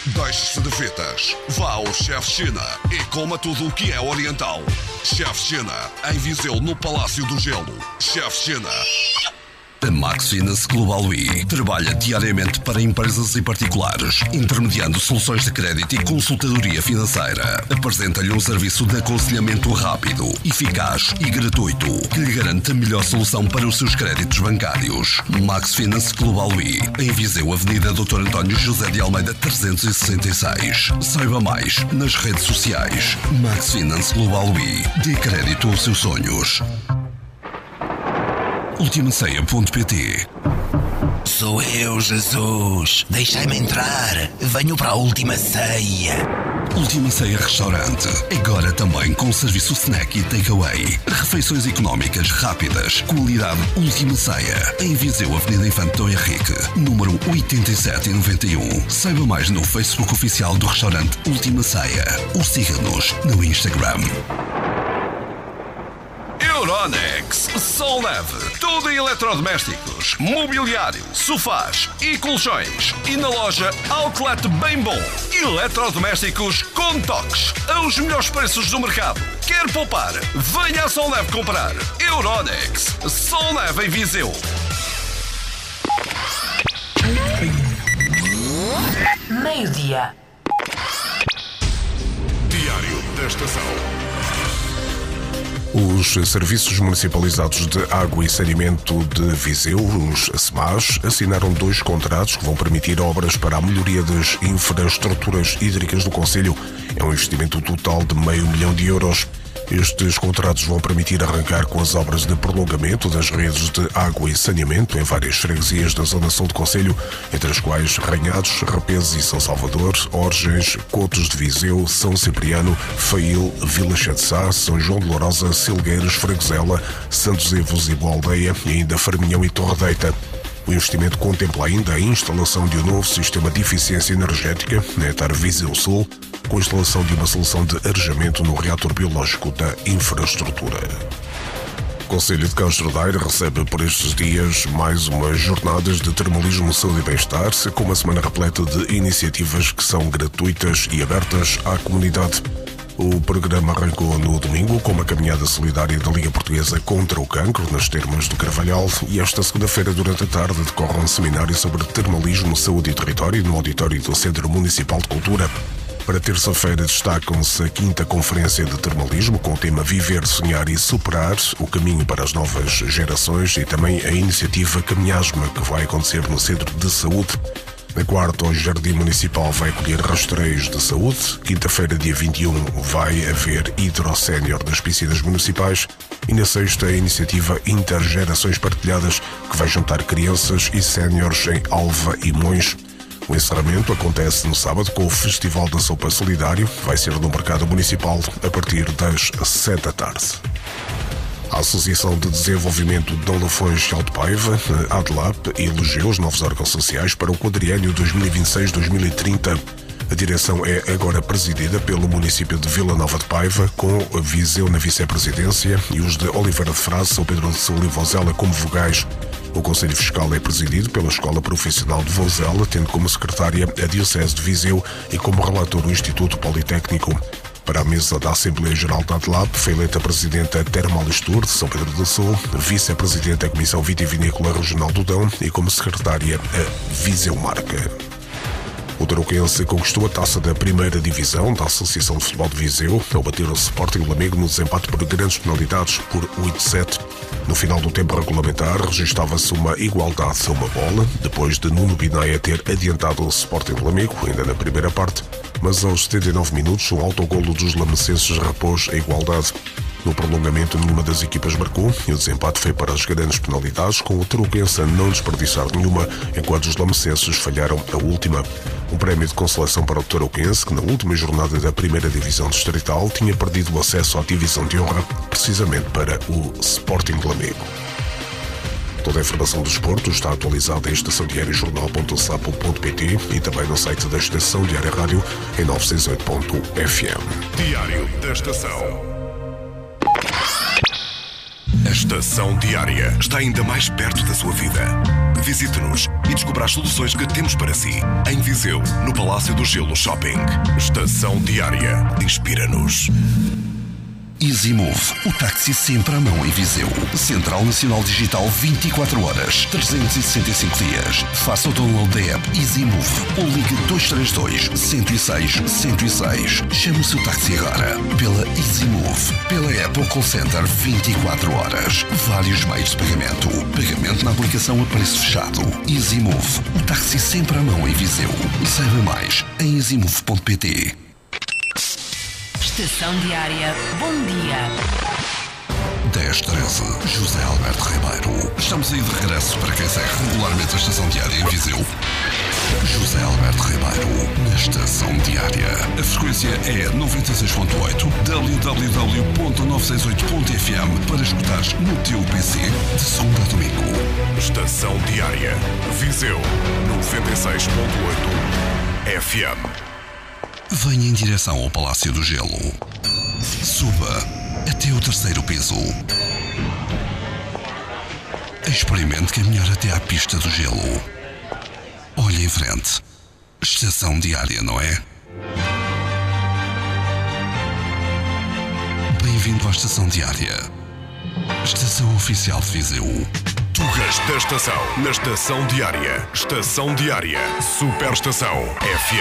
Deixe-se de fitas. Vá ao Chef China e coma tudo o que é oriental. Chef China, em Viseu, no Palácio do Gelo. Chef China. A Max Finance Global E trabalha diariamente para empresas e particulares, intermediando soluções de crédito e consultadoria financeira. Apresenta-lhe um serviço de aconselhamento rápido, eficaz e gratuito, que lhe garante a melhor solução para os seus créditos bancários. Max Finance Global E, em Viseu, Avenida Dr. António José de Almeida 366. Saiba mais nas redes sociais. Max Finance Global E, dê crédito aos seus sonhos. Ultimaceia.pt. Sou eu, Jesus. Deixai-me entrar. Venho para a Última Ceia. Última Ceia Restaurante. Agora também com serviço snack e takeaway. Refeições económicas, rápidas. Qualidade Última Ceia. Em Viseu, Avenida Infante Dom Henrique, número 8791. Saiba mais no Facebook oficial do restaurante Última Ceia. Ou siga-nos no Instagram. Euronext, Sol Leve, tudo em eletrodomésticos, mobiliário, sofás e colchões. E na loja Outlet Bem Bom, eletrodomésticos com toques, aos melhores preços do mercado. Quer poupar? Venha a Sol Leve comprar. Euronext, Sol Leve em Viseu. Meio-dia. Diário da Estação. Os Serviços Municipalizados de Água e Saneamento de Viseu, os SMAS, assinaram 2 contratos que vão permitir obras para a melhoria das infraestruturas hídricas do concelho. É um investimento total de €500 mil. Estes contratos vão permitir arrancar com as obras de prolongamento das redes de água e saneamento em várias freguesias da zona sul do concelho, entre as quais Ranhados, Repeses e São Salvador, Orgens, Cotos de Viseu, São Cipriano, Fail, Vila Chá de Sá, São João de Lourosa, Silgueiros, Freguesela, Santos Evos e Boa Aldeia e ainda Farminhão e Torre Deita. O investimento contempla ainda a instalação de um novo sistema de eficiência energética na Etar Viseu Sul, com a instalação de uma solução de arejamento no reator biológico da infraestrutura. O Concelho de Castro Daire recebe por estes dias mais umas jornadas de termalismo, saúde e bem-estar, com uma semana repleta de iniciativas que são gratuitas e abertas à comunidade. O programa arrancou no domingo com uma caminhada solidária da Liga Portuguesa contra o Cancro, nas Termas do Carvalhal, e esta segunda-feira, durante a tarde, decorre um seminário sobre termalismo, saúde e território no auditório do Centro Municipal de Cultura. Para terça-feira destacam-se a 5ª Conferência de Termalismo, com o tema Viver, Sonhar e Superar, o caminho para as novas gerações, e também a iniciativa Caminhasma, que vai acontecer no Centro de Saúde. Na quarta, o Jardim Municipal vai acolher rastreios de saúde. Quinta-feira, dia 21, vai haver hidrosénior das piscinas municipais. E na sexta, a iniciativa Intergerações Partilhadas, que vai juntar crianças e séniores em Alva e Mões. O encerramento acontece no sábado com o Festival da Sopa Solidário. Vai ser no Mercado Municipal a partir das 7 da tarde. A Associação de Desenvolvimento de Dom Lafões de Alto Paiva, a ADLAP, elogiou os novos órgãos sociais para o quadriênio 2026-2030. A direção é agora presidida pelo município de Vila Nova de Paiva, com a Viseu na vice-presidência e os de Oliveira de Frade, São Pedro de Sul e Vozela como vogais. O Conselho Fiscal é presidido pela Escola Profissional de Vozela, tendo como secretária a Diocese de Viseu e como relator o Instituto Politécnico. Para a mesa da Assembleia Geral da ADLAP, foi eleita a Presidenta Termalistur de São Pedro do Sul, Vice-Presidente da Comissão Vitivinícola Regional do Dão e como secretária a Viseu Marca. O Tarouquense conquistou a taça da primeira divisão da Associação de Futebol de Viseu ao bater o Sporting Lamego no desempate por grandes penalidades por 8-7. No final do tempo regulamentar, registava-se uma igualdade a uma bola, depois de Nuno Binaia ter adiantado o Sporting Lamego, ainda na primeira parte, mas aos 79 minutos um autogolo dos lamecenses repôs a igualdade. No prolongamento, nenhuma das equipas marcou e o desempate foi para as grandes penalidades, com o Tarouquense a não desperdiçar nenhuma, enquanto os lamecenses falharam a última. Um prémio de consolação para o Tarouquense, que na última jornada da primeira divisão distrital tinha perdido o acesso à divisão de honra, precisamente para o Sporting Lamego. Toda a informação do desporto está atualizada em estaçãodiariojornal.sapo.pt e também no site da Estação Diária Rádio em 968.fm. Diário da Estação. A Estação Diária está ainda mais perto da sua vida. Visite-nos e descubra as soluções que temos para si. Em Viseu, no Palácio do Gelo Shopping. Estação Diária. Inspira-nos. EasyMove, o táxi sempre à mão em Viseu. Central Nacional Digital 24 horas, 365 dias. Faça o download da app EasyMove ou ligue 232 106 106. Chame o seu táxi agora pela EasyMove, pela app ou call center 24 horas. Vários meios de pagamento. Pagamento na aplicação a preço fechado. EasyMove, o táxi sempre à mão em Viseu. Saiba mais em easymove.pt. Estação Diária. Bom dia. 10:13, José Alberto Ribeiro. Estamos aí de regresso para quem segue regularmente a Estação Diária em Viseu. José Alberto Ribeiro, na Estação Diária. A frequência é 96.8, www.968.fm para escutares no teu PC de segunda a domingo. Estação Diária. Viseu 96.8 FM. Venha em direção ao Palácio do Gelo. Suba até o 3º piso. Experimente caminhar até à pista do gelo. Olhe em frente. Estação Diária, não é? Bem-vindo à Estação Diária. Estação Oficial de Viseu. Tugas da Estação. Na Estação Diária. Estação Diária. Superestação FM.